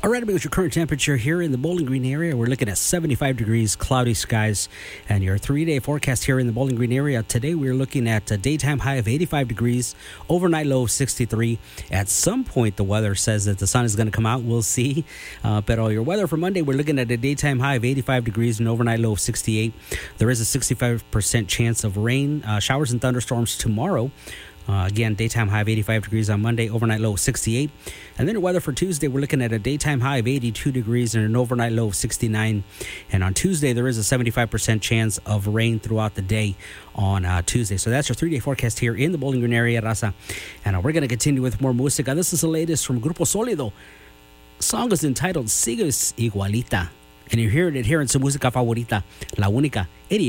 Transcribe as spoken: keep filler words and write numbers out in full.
All right, about your current temperature here in the Bowling Green area, we're looking at seventy-five degrees, cloudy skies, and your three-day forecast here in the Bowling Green area. Today, we're looking at a daytime high of eighty-five degrees, overnight low of sixty-three. At some point, the weather says that the sun is going to come out. We'll see. Uh, but all your weather for Monday, we're looking at a daytime high of eighty-five degrees and overnight low of sixty-eight. There is a sixty-five percent chance of rain, uh, showers, and thunderstorms tomorrow. Uh, again, daytime high of eighty-five degrees on Monday, overnight low of sixty-eight. And then your weather for Tuesday, we're looking at a daytime high of eighty-two degrees and an overnight low of sixty-nine. And on Tuesday, there is a seventy-five percent chance of rain throughout the day on uh, Tuesday. So that's your three-day forecast here in the Bowling Green area, Raza. And uh, we're going to continue with more música. This is the latest from Grupo Sólido. Song is entitled Sigues Igualita. And you're hearing it here in su música favorita, La Única.